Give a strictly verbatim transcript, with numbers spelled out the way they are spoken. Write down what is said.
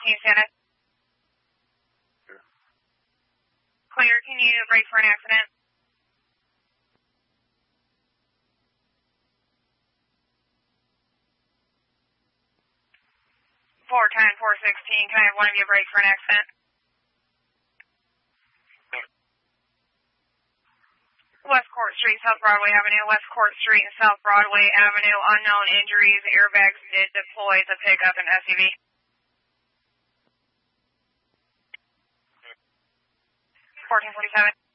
can you stand it? Sure. Clear, can you brake for an accident? four ten, four sixteen, can I have one of you brake for an accident? West Court Street, South Broadway Avenue, West Court Street and South Broadway Avenue, unknown injuries, airbags did deploy the pickup and S U V. fourteen forty-seven.